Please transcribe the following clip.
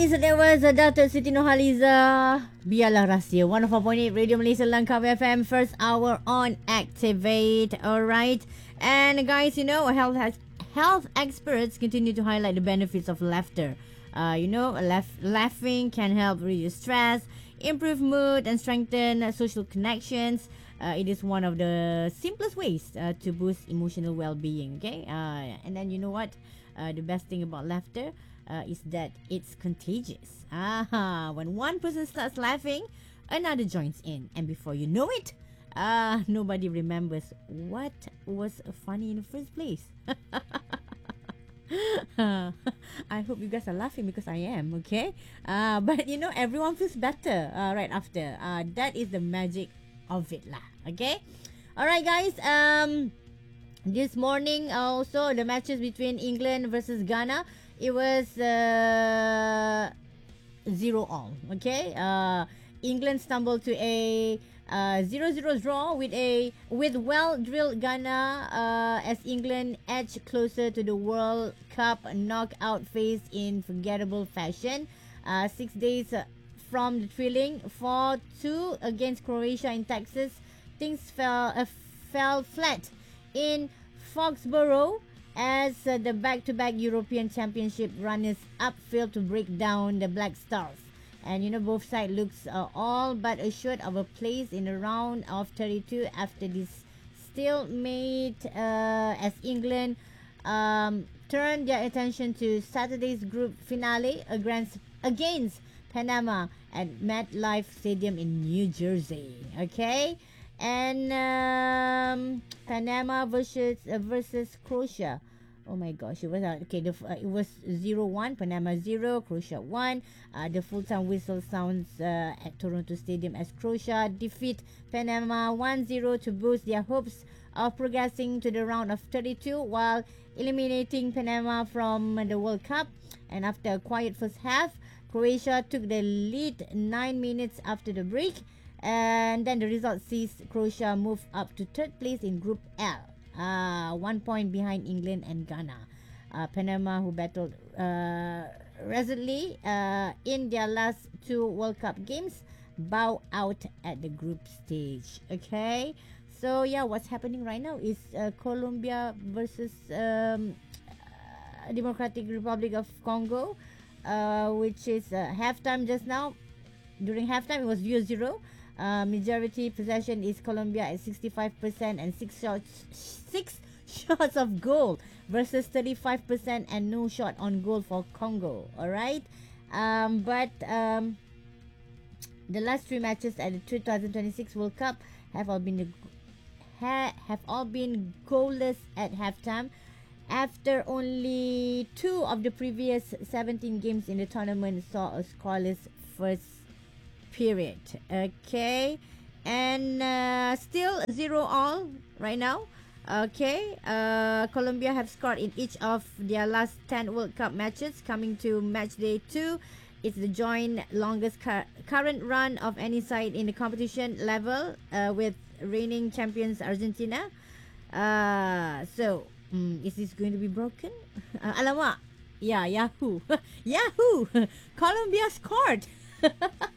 guys, there was Datuk Siti Nurhaliza Biarlah Rahsia 104.8 Radio Malaysia Langkawi FM, first hour on Activate. Alright, and guys, health experts continue to highlight the benefits of laughter. Laughing can help reduce stress, improve mood, and strengthen social connections. It is one of the simplest ways to boost emotional well-being. Okay, and then you know what? The best thing about laughter is that it's contagious. When one person starts laughing, another joins in, and before you know it, nobody remembers what was funny in the first place. I hope you guys are laughing because I am, okay? But everyone feels better right after. That is the magic of it lah, okay? Alright guys, this morning also the matches between England versus Ghana, it was 0-all, okay? England stumbled to a 0-0 draw with well-drilled Ghana as England edged closer to the World Cup knockout phase in forgettable fashion. 6 days from the thrilling 4-2 against Croatia in Texas, things fell flat in Foxborough as the back-to-back European Championship runners-up failed to break down the Black Stars. And both sides looks all but assured of a place in the round of 32 after this stalemate as England turned their attention to Saturday's group finale against Panama at MetLife Stadium in New Jersey. Okay, and Panama versus Croatia. Oh my gosh, it was it was 0-1, Panama 0, Croatia 1. The full-time whistle sounds at Toronto Stadium as Croatia defeat Panama 1-0 to boost their hopes of progressing to the round of 32 while eliminating Panama from the World Cup. And after a quiet first half, Croatia took the lead 9 minutes after the break, and then the result sees Croatia move up to third place in Group L. 1 point behind England and Ghana. Panama, who battled resolutely in their last 2 World Cup games, bow out at the group stage. Okay, so yeah, what's happening right now is Colombia versus Democratic Republic of Congo, which is halftime just now. During halftime, it was 0-0. Majority possession is Colombia at 65% and 6 shots of goal versus 35% and no shot on goal for Congo. Alright, but the last 3 matches at the 2026 World Cup have all been goalless at halftime, after only 2 of the previous 17 games in the tournament saw a scoreless first period. Okay, and still 0-all right now. Okay, Colombia have scored in each of their last 10 World Cup matches. Coming to match day 2, it's the joint longest current run of any side in the competition level with reigning champions Argentina. So is this going to be broken? Alamak, yeah, Yahoo Yahoo Colombia scored.